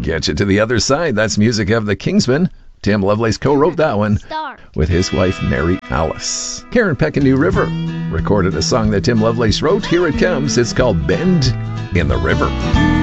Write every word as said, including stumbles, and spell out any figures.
Get You to the Other Side. That's music of the Kingsmen. Tim Lovelace co-wrote that one with his wife, Mary Alice. Karen Peck and New River recorded a song that Tim Lovelace wrote. Here it comes. It's called Bend in the River.